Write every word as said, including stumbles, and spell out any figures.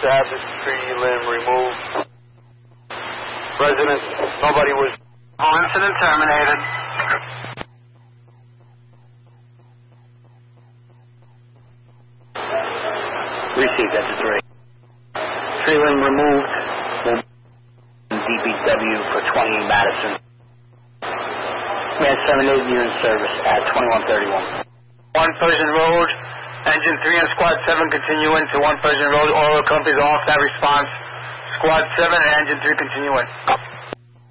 to have this tree limb removed. Residents, nobody was... All incident terminated. Received, that's a three. Tree limb removed. D B W for twenty Madison. Man seven eight years in service at twenty-one thirty-one. One Persian Road, Engine three and Squad seven continuing to one Persian Road. All the companies off that response. Squad seven and Engine three continuing.